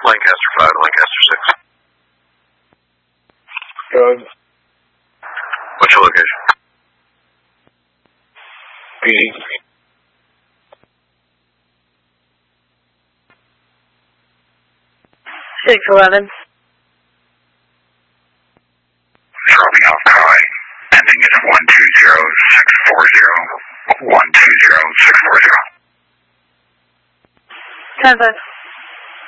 Lancaster 5 to Lancaster 6. Good. What's your location? PD. 611. Dropping off Kai, ending in 120640. 120640. 10-5.